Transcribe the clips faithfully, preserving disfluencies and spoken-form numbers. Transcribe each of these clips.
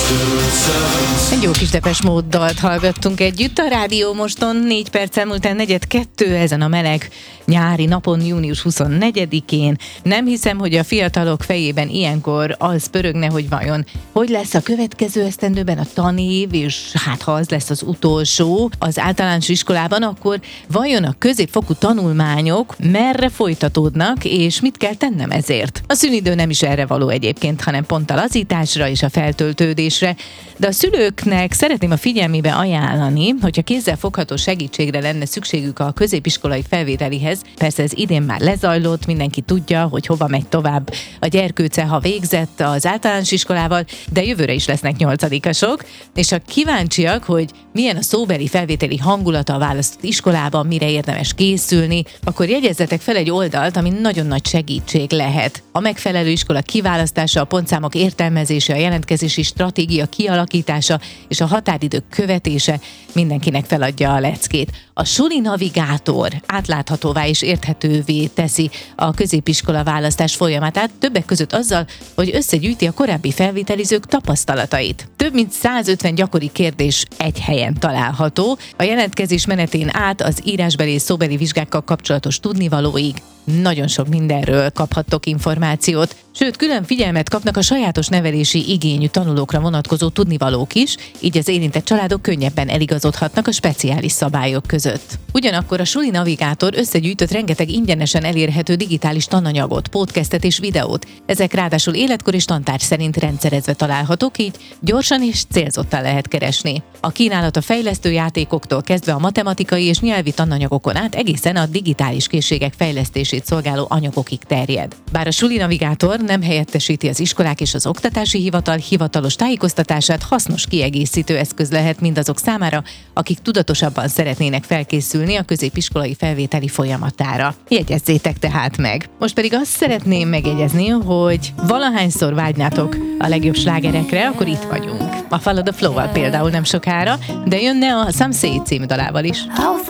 Egy jó kis Depeche Mode dalt hallgattunk együtt a Rádió Moston, négy perccel múltán negyed kettő ezen a meleg nyári napon, június huszonnegyedikén. Nem hiszem, hogy a fiatalok fejében ilyenkor az pörögne, hogy vajon hogy lesz a következő esztendőben a tanév, és hát ha az lesz az utolsó az általános iskolában, akkor vajon a középfokú tanulmányok merre folytatódnak, és mit kell tennem ezért? A szünidő nem is erre való egyébként, hanem pont a lazításra és a feltöltődésre, de a szülőknek szeretném a figyelmébe ajánlani, hogyha kézzelfogható segítségre lenne szükségük a középiskolai felvételihez. Persze ez idén már lezajlott, mindenki tudja, hogy hova megy tovább a gyerkőce, ha végzett az általános iskolával, de jövőre is lesznek nyolcadikasok, és ha kíváncsiak, hogy milyen a szóbeli felvételi hangulata a választott iskolában, mire érdemes készülni, akkor jegyezzetek fel egy oldalt, ami nagyon nagy segítség lehet. A megfelelő iskola kiválasztása, a pontszámok értelmezése, a jelentkezési stratégia kialakítása és a határidők követése mindenkinek feladja a leckét. A Suli Navigátor átláthatóvá és érthetővé teszi a középiskola választás folyamatát, többek között azzal, hogy összegyűjti a korábbi felvételizők tapasztalatait. Több mint százötven gyakori kérdés egy helyen található, a jelentkezés menetén át az írásbeli és szóbeli vizsgákkal kapcsolatos tudnivalóig. Nagyon sok mindenről kaphattok információt, sőt, külön figyelmet kapnak a sajátos nevelési igényű tanulókra vonatkozó tudnivalók is, így az érintett családok könnyebben eligazodhatnak a speciális szabályok között. Ugyanakkor a Suli Navigátor összegyűjtött rengeteg ingyenesen elérhető digitális tananyagot, podcastet és videót. Ezek ráadásul életkor és tantárgy szerint rendszerezve találhatók, így gyorsan és célzottan lehet keresni. A kínálat a fejlesztő játékoktól kezdve a matematikai és nyelvi tananyagokon át egészen a digitális készségek fejlesztését szolgáló anyagokig terjed. Bár a Suli Navigátor nem helyettesíti az iskolák és az oktatási hivatal hivatalos tájékoztatását, hasznos kiegészítő eszköz lehet mindazok számára, akik tudatosabban szeretnének felkészülni a középiskolai felvételi folyamatára. Jegyezzétek tehát meg! Most pedig azt szeretném megjegyezni, hogy valahányszor vágynátok a legjobb slágerekre, akkor itt vagyunk. A Follow the Flow-val például nem sokára, de jönne a Some Say It című dalával is.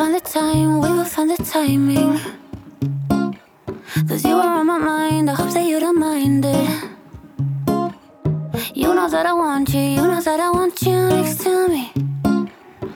Cause you are on my mind, I hope that you don't mind it. You know that I want you, you know that I want you next to me.